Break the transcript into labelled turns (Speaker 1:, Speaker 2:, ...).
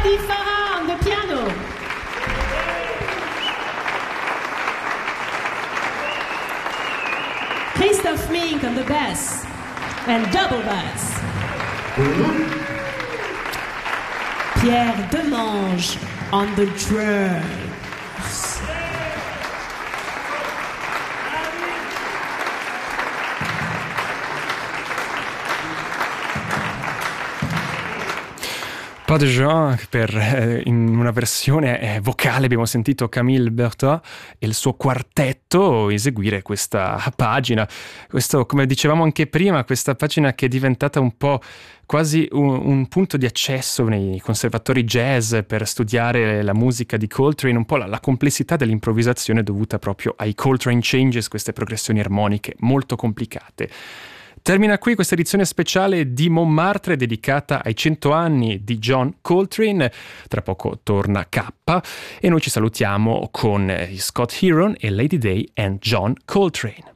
Speaker 1: Abby Farah on the piano. Christophe Mink on the bass and double bass. Pierre Demange on the drums.
Speaker 2: Pas de Jean in una versione vocale abbiamo sentito Camille Berthoud e il suo quartetto eseguire questa pagina. Questo, come dicevamo anche prima, questa pagina che è diventata un po' quasi un punto di accesso nei conservatori jazz per studiare la musica di Coltrane, un po' la complessità dell'improvvisazione dovuta proprio ai Coltrane Changes, queste progressioni armoniche molto complicate. Termina qui questa edizione speciale di Montmartre dedicata ai 100 anni di John Coltrane. Tra poco torna K e noi ci salutiamo con Scott Heron e Lady Day and John Coltrane.